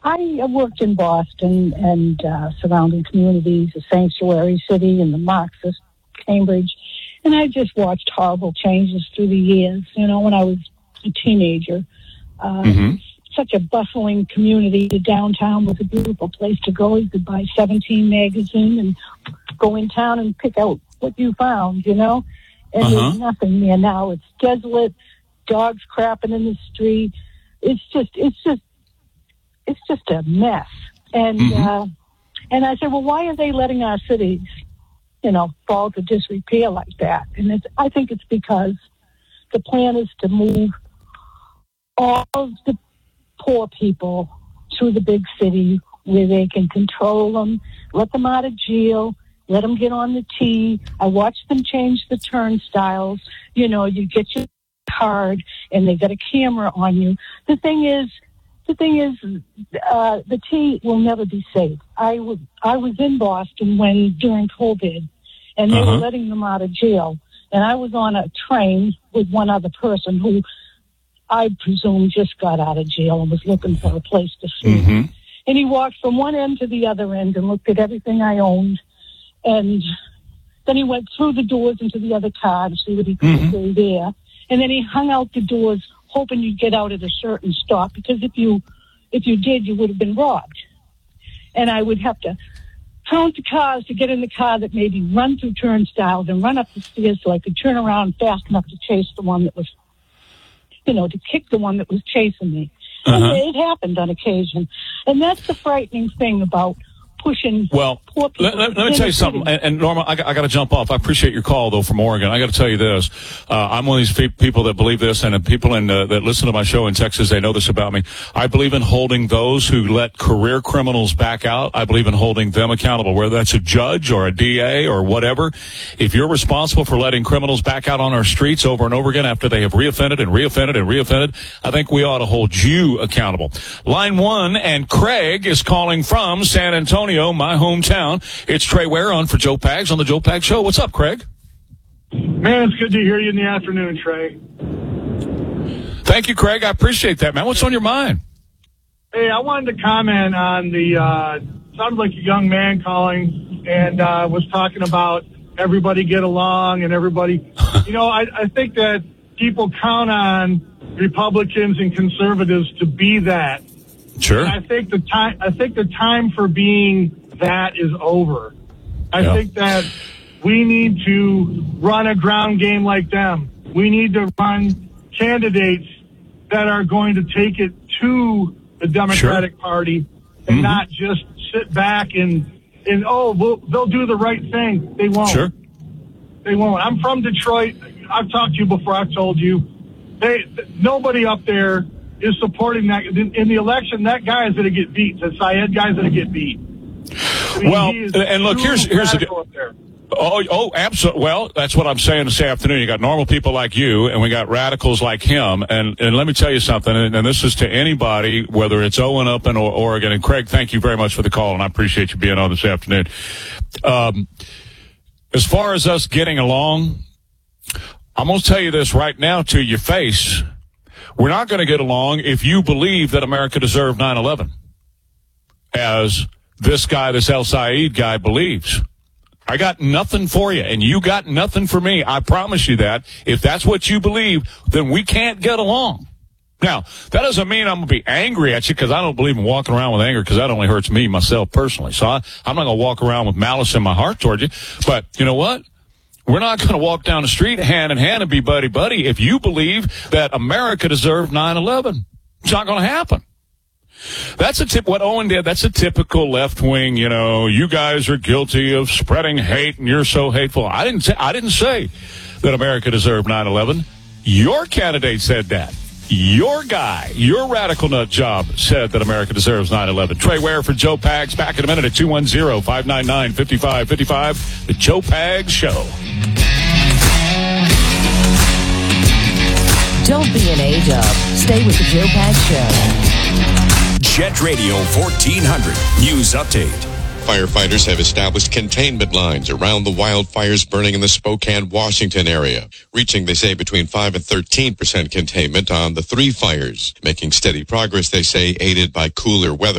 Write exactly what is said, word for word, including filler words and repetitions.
I worked in Boston and uh, surrounding communities, the Sanctuary City and the Marxist, Cambridge, and I just watched horrible changes through the years. You know, when I was a teenager, uh, mm-hmm. such a bustling community. The downtown was a beautiful place to go. You could buy seventeen magazine and go in town and pick out what you found, you know. And uh-huh. there's nothing there now. It's desolate, dogs crapping in the street. It's just, it's just, it's just a mess. And mm-hmm. uh, and I said, well, why are they letting our cities, you know, fall to disrepair like that? And it's, I think it's because the plan is to move all of the poor people to the big city where they can control them, let them out of jail, let them get on the T. I watched them change the turnstiles. You know, you get your card and they got a camera on you. The thing is, the thing is, uh, the T will never be safe. I was, I was in Boston when, during COVID, and they uh-huh. were letting them out of jail. And I was on a train with one other person who I presume just got out of jail and was looking for a place to sleep. Mm-hmm. And he walked from one end to the other end and looked at everything I owned. And then he went through the doors into the other car to see what he could mm-hmm. do there. And then he hung out the doors hoping you'd get out at a certain stop, because if you if you did, you would have been robbed. And I would have to count the cars to get in the car that made me run through turnstiles and run up the stairs so I could turn around fast enough to chase the one that was, you know, to kick the one that was chasing me. Uh-huh. And it happened on occasion. And that's the frightening thing about pushing well, poor people. Let, let, let me tell you something. And, and Norma, I, I got to jump off. I appreciate your call, though, from Oregon. I got to tell you this. Uh, I'm one of these fe- people that believe this, and people in, uh, that listen to my show in Texas, they know this about me. I believe in holding those who let career criminals back out. I believe in holding them accountable, whether that's a judge or a D A or whatever. If you're responsible for letting criminals back out on our streets over and over again after they have reoffended and reoffended and reoffended, I think we ought to hold you accountable. Line one, and Craig is calling from San Antonio, my hometown. It's Trey Ware on for Joe Pags on the Joe Pags Show. What's up, Craig? Man, it's good to hear you in the afternoon, Trey. Thank you, Craig. I appreciate that, man. What's on your mind? Hey, I wanted to comment on the, uh, sounded like a young man calling and uh, was talking about everybody get along and everybody. You know, I, I think that people count on Republicans and conservatives to be that. Sure. And I think the time. I think the time for being that is over. I yeah. think that we need to run a ground game like them. We need to run candidates that are going to take it to the Democratic sure. Party and mm-hmm. not just sit back and and oh, we'll, they'll do the right thing. They won't. Sure. They won't. I'm from Detroit. I've talked to you before. I've told you. They nobody up there is supporting that. In, in the election, that guy is going to get beat. The Syed guy's going to get beat. I mean, well, and look, here's here's the deal. Oh, oh, absolutely. Well, that's what I'm saying this afternoon. You got normal people like you, and we got radicals like him. And and let me tell you something. And, and this is to anybody, whether it's Owen up in Oregon. And Craig, thank you very much for the call, and I appreciate you being on this afternoon. Um, as far as us getting along, I'm going to tell you this right now to your face. We're not going to get along if you believe that America deserved nine eleven, as this guy, this El Sayed guy, believes. I got nothing for you, and you got nothing for me. I promise you that. If that's what you believe, then we can't get along. Now, that doesn't mean I'm going to be angry at you, because I don't believe in walking around with anger, because that only hurts me, myself, personally. So I, I'm not going to walk around with malice in my heart toward you. But you know what? We're not going to walk down the street hand in hand and be buddy-buddy if you believe that America deserved nine eleven. It's not going to happen. That's a tip. What Owen did, that's a typical left-wing, you know, you guys are guilty of spreading hate and you're so hateful. I didn't say, I didn't say that America deserved nine eleven. Your candidate said that. Your guy, your radical nut job said that America deserves nine eleven. Trey Ware for Joe Pags. Back in a minute at two one zero, five nine nine, five five five five. The Joe Pags Show. Don't be an A-dub. Stay with the Joe Pags Show. Jet Radio fourteen hundred News Update. Firefighters have established containment lines around the wildfires burning in the Spokane, Washington area, reaching, they say, between five and thirteen percent containment on the three fires, making steady progress, they say, aided by cooler weather.